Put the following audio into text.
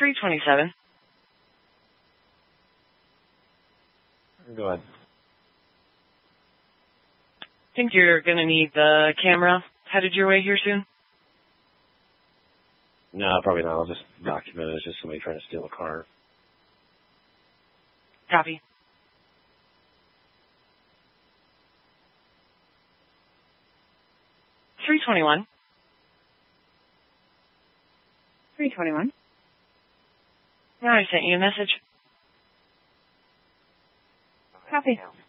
327. Go ahead. Think you're going to need the camera headed your way here soon? No, probably not. I'll just document it. It's just somebody trying to steal a car. Copy. $321. $321. I sent you a message. Copy.